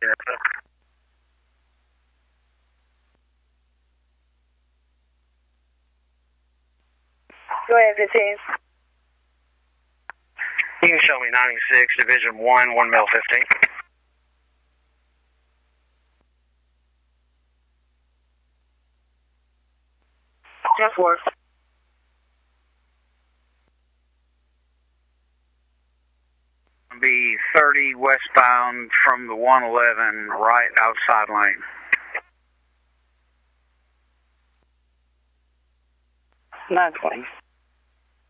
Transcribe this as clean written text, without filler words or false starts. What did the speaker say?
Go ahead, 15. You can show me 96, Division 1 mil 15. Just work. Be 30 westbound from the 111 right outside lane. 920.